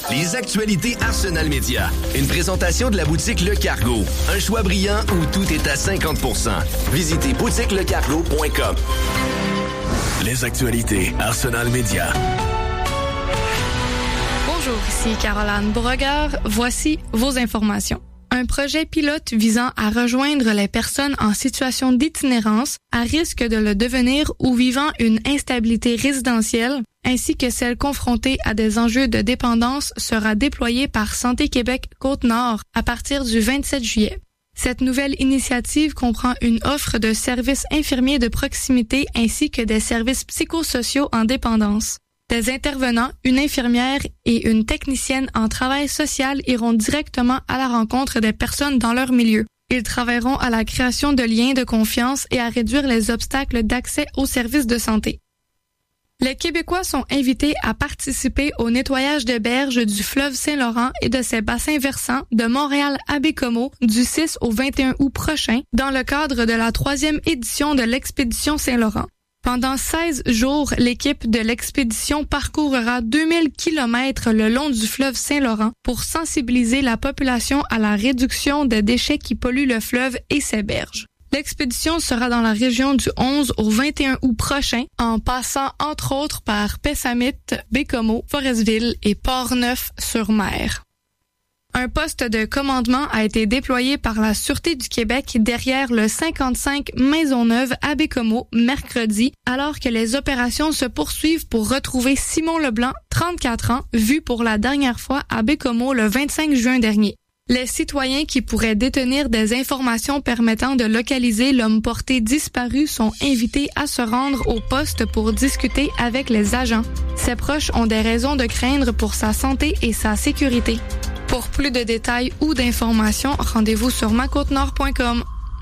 Les actualités Arsenal Média. Une présentation de la boutique Le Cargo. Un choix brillant où tout est à 50%. Visitez boutiquelecargo.com. Les actualités Arsenal Média. Bonjour, ici Caroline Beauregard. Voici vos informations. Un projet pilote visant à rejoindre les personnes en situation d'itinérance à risque de le devenir ou vivant une instabilité résidentielle, ainsi que celles confrontées à des enjeux de dépendance sera déployé par Santé Québec Côte-Nord à partir du 27 juillet. Cette nouvelle initiative comprend une offre de services infirmiers de proximité ainsi que des services psychosociaux en dépendance. Des intervenants, une infirmière et une technicienne en travail social iront directement à la rencontre des personnes dans leur milieu. Ils travailleront à la création de liens de confiance et à réduire les obstacles d'accès aux services de santé. Les Québécois sont invités à participer au nettoyage des berges du fleuve Saint-Laurent et de ses bassins versants de Montréal à Baie-Comeau du 6 au 21 août prochain dans le cadre de la 3e édition de l'expédition Saint-Laurent. Pendant 16 jours, l'équipe de l'expédition parcourra 2000 kilomètres le long du fleuve Saint-Laurent pour sensibiliser la population à la réduction des déchets qui polluent le fleuve et ses berges. L'expédition sera dans la région du 11 au 21 août prochain, en passant entre autres par Pessamit, Baie-Comeau, Forestville et Portneuf-sur-Mer. Un poste de commandement a été déployé par la Sûreté du Québec derrière le 55 Maisonneuve à Baie-Comeau mercredi, alors que les opérations se poursuivent pour retrouver Simon Leblanc, 34 ans, vu pour la dernière fois à Baie-Comeau le 25 juin dernier. Les citoyens qui pourraient détenir des informations permettant de localiser l'homme porté disparu sont invités à se rendre au poste pour discuter avec les agents. Ses proches ont des raisons de craindre pour sa santé et sa sécurité. Pour plus de détails ou d'informations, rendez-vous sur macôtenord.com.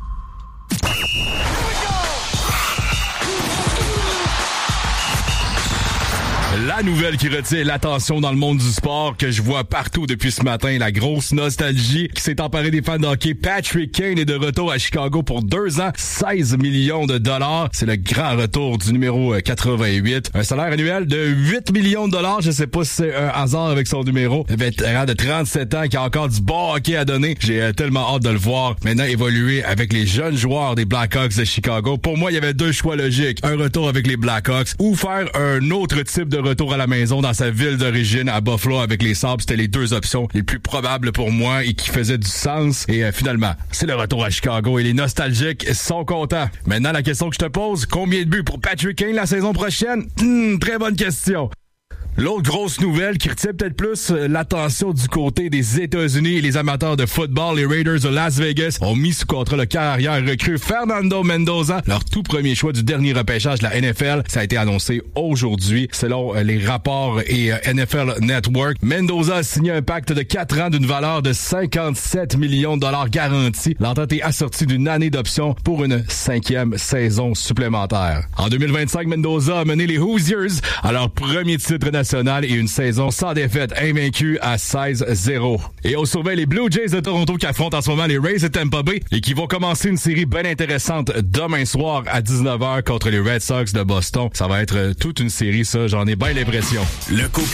La nouvelle qui retient l'attention dans le monde du sport que je vois partout depuis ce matin, la grosse nostalgie qui s'est emparée des fans de hockey. Patrick Kane est de retour à Chicago pour 2 ans, 16 millions de dollars. C'est le grand retour du numéro 88. Un salaire annuel de 8 millions de dollars. Je sais pas si c'est un hasard avec son numéro. Le vétéran de 37 ans qui a encore du bon hockey à donner. J'ai tellement hâte de le voir maintenant évoluer avec les jeunes joueurs des Blackhawks de Chicago. Pour moi, il y avait 2 choix logiques. Un retour avec les Blackhawks ou faire un autre type de retour à la maison dans sa ville d'origine à Buffalo avec les Sabres. C'était les 2 options les plus probables pour moi et qui faisaient du sens. Et finalement, c'est le retour à Chicago et les nostalgiques sont contents. Maintenant, la question que je te pose, combien de buts pour Patrick Kane la saison prochaine? Très bonne question. L'autre grosse nouvelle qui retient peut-être plus l'attention du côté des États-Unis et les amateurs de football, les Raiders de Las Vegas ont mis sous contrat le carrière recrue Fernando Mendoza, leur tout premier choix du dernier repêchage de la NFL. Ça a été annoncé aujourd'hui. Selon les rapports et NFL Network, Mendoza a signé un pacte de 4 ans d'une valeur de 57 millions de dollars garantis. L'entente est assortie d'une année d'option pour une 5e saison supplémentaire. En 2025, Mendoza a mené les Hoosiers à leur premier titre national et une saison sans défaite, invaincue à 16-0. Et on surveille les Blue Jays de Toronto qui affrontent en ce moment les Rays de Tampa Bay et qui vont commencer une série bien intéressante demain soir à 19h contre les Red Sox de Boston. Ça va être toute une série, ça, j'en ai bien l'impression. Le couple